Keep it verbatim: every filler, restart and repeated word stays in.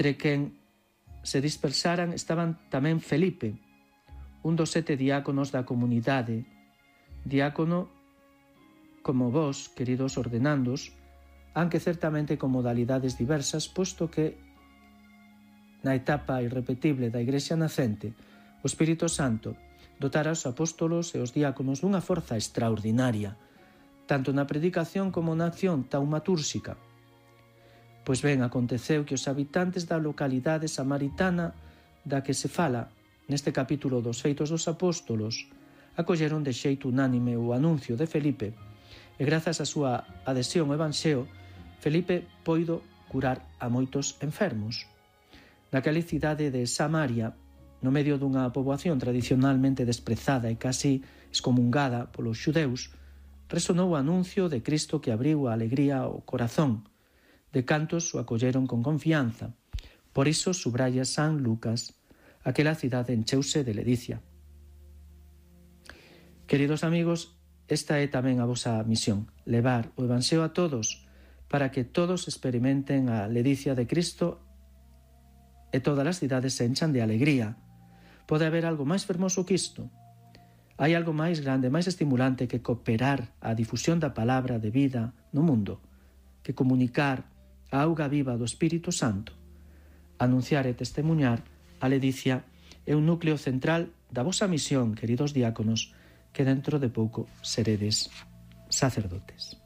Entre quen se dispersaran estaban tamén Felipe, un dos sete diáconos da comunidade, diácono como vos, queridos ordenandos, aunque certamente con modalidades diversas, posto que na etapa irrepetible da Igrexa nacente, o Espírito Santo dotara os apóstolos e os diáconos dunha forza extraordinaria, tanto na predicación como na acción taumatúrxica. Pois ben, aconteceu que os habitantes da localidade samaritana da que se fala neste capítulo dos Feitos dos Apóstolos acolleron de xeito unánime o anuncio de Felipe e grazas á súa adhesión ao Evanxeo, Felipe poido curar a moitos enfermos. Naquela cidade de Samaria, no medio dunha poboación tradicionalmente desprezada e casi excomungada polos xudeus, resonou o anuncio de Cristo que abriu a alegría ao corazón. De cantos o acolleron con confianza. Por iso subraya San Lucas, aquela cidade encheuse de ledicia. Queridos amigos, esta é tamén a vosa misión, levar o Evanxeo a todos, para que todos experimenten a ledicia de Cristo e todas as cidades se enchan de alegría. Pode haber algo máis fermoso que isto? Hai algo máis grande, máis estimulante que cooperar á difusión da palabra de vida no mundo, que comunicar a auga viva do Espírito Santo. Anunciar e testemunhar a ledicia é un núcleo central da vosa misión, queridos diáconos, que dentro de pouco seredes sacerdotes.